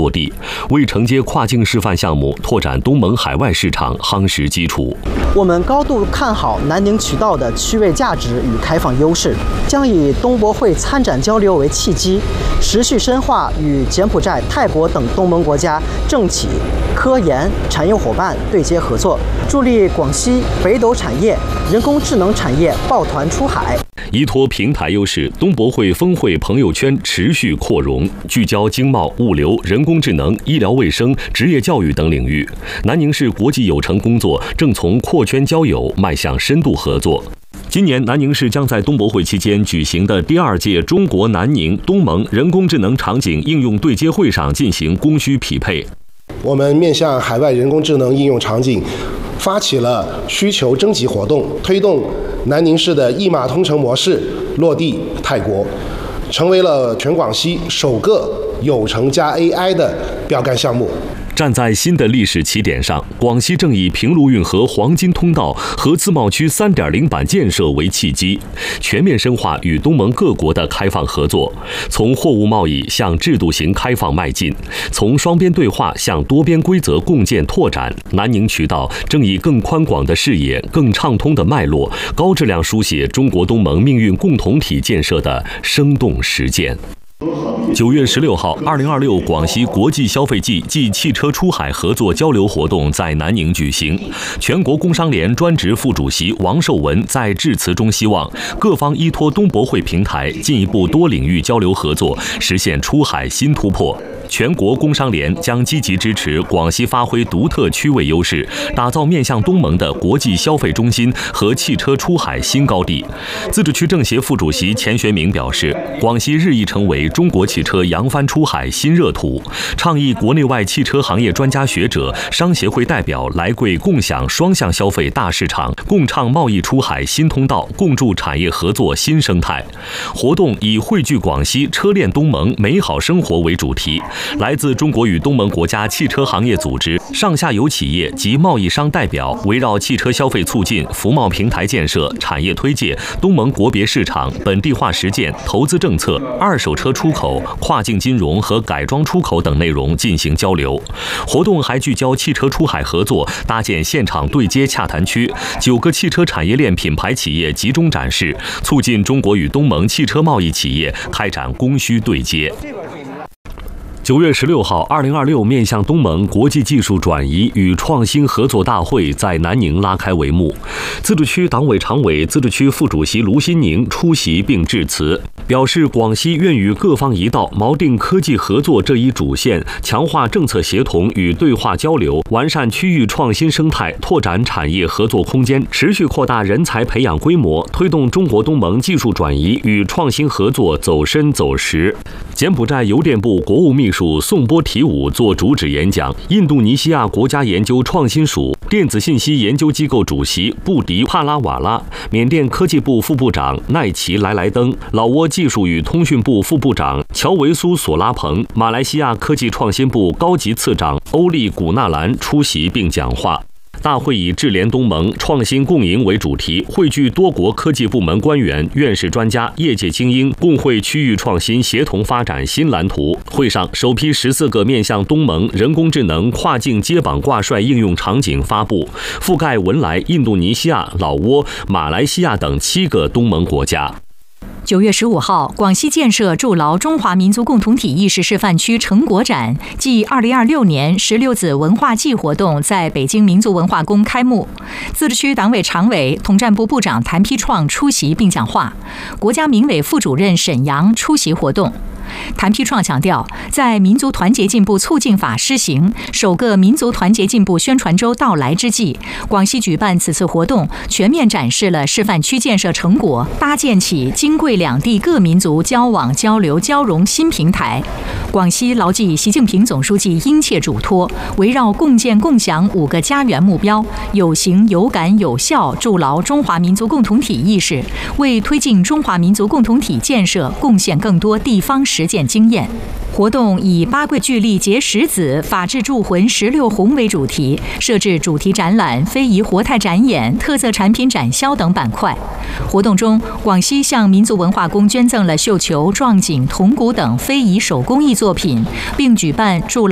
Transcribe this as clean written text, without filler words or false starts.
落地，为承接跨境示范项目、拓展东盟海外市场夯实基础。 我们高度看好南宁渠道的区位价值与开放优势，将以东博会参展交流为契机，持续深化与柬埔寨、泰国等东盟国家政企、科研、产业伙伴对接合作，助力广西北斗产业、人工智能产业抱团出海。 依托平台优势，东博会峰会朋友圈持续扩容，聚焦经贸、物流、人工智能、医疗卫生、职业教育等领域。南宁市国际有成工作正从扩圈交友迈向深度合作。今年南宁市将在东博会期间举行的第2届中国南宁东盟人工智能场景应用对接会上进行供需匹配。 我们面向海外人工智能应用场景，发起了需求征集活动，推动南宁市的一码通城模式落地泰国，成为了全广西首个有成加 AI 的标杆项目。 站在新的历史起点上，广西正以平陆运河黄金通道和自贸区3.0版建设为契机，全面深化与东盟各国的开放合作，从货物贸易向制度型开放迈进，从双边对话向多边规则共建拓展。南宁渠道正以更宽广的视野、更畅通的脉络，高质量书写中国东盟命运共同体建设的生动实践。9月16号，2026广西国际消费季暨汽车出海合作交流活动在南宁举行。全国工商联专职副主席王寿文在致辞中希望各方依托东博会平台，进一步多领域交流合作，实现出海新突破。全国工商联将积极支持广西发挥独特区位优势，打造面向东盟的国际消费中心和汽车出海新高地。自治区政协副主席钱学明表示，广西日益成为中国汽车扬帆出海新热土，倡议国内外汽车行业专家学者、商协会代表来贵共享双向消费大市场，共创贸易出海新通道，共筑产业合作新生态。活动以汇聚广西车链东盟美好生活为主题，来自中国与东盟国家汽车行业组织、上下游企业及贸易商代表，围绕汽车消费促进、服贸平台建设、产业推介、东盟国别市场、本地化实践、投资政策、二手车出口、跨境金融和改装出口等内容进行交流。活动还聚焦汽车出海合作，搭建现场对接洽谈区，9个汽车产业链品牌企业集中展示，促进中国与东盟汽车贸易企业开展供需对接。9月16号，2026面向东盟国际技术转移与创新合作大会在南宁拉开帷幕。自治区党委常委、自治区副主席卢新宁出席并致辞，表示广西愿与各方一道，锚定科技合作这一主线，强化政策协同与对话交流，完善区域创新生态，拓展产业合作空间，持续扩大人才培养规模，推动中国东盟技术转移与创新合作走深走实。柬埔寨邮电部国务秘书宋波提武作主旨演讲，印度尼西亚国家研究创新署电子信息研究机构主席布迪帕拉瓦拉、缅甸科技部副部长奈奇莱莱登、老挝技术与通讯部副部长乔维苏索拉蓬、马来西亚科技创新部高级次长欧利古纳兰出席并讲话。大会以智联东盟、创新共赢为主题，汇聚多国科技部门官员、院士专家、业界精英，共绘区域创新协同发展新蓝图。会上，首批14个面向东盟人工智能跨境接榜挂帅应用场景发布，覆盖文莱、印度尼西亚、老挝、马来西亚等7个东盟国家。 9月15号，广西建设筑牢中华民族共同体意识示范区成果展暨2026年16子文化季活动在北京民族文化宫开幕。自治区党委常委、统战部部长谭丕创出席并讲话，国家民委副主任沈阳出席活动。谭丕创强调，在民族团结进步促进法施行、首个民族团结进步宣传周到来之际，广西举办此次活动，全面展示了示范区建设成果，搭建起京贵两地各民族交往交流交融新平台。广西牢记习近平总书记殷切嘱托，围绕共建共享5个家园目标，有形有感有效筑牢中华民族共同体意识，为推进中华民族共同体建设贡献更多地方实践经验。活动以八桂聚力结石子、法治铸魂16红为主题，设置主题展览、非遗活态展演、特色产品展销等板块。活动中，广西向民族文化宫捐赠了绣球、壮锦、铜鼓等非遗手工艺作品，并举办筑牢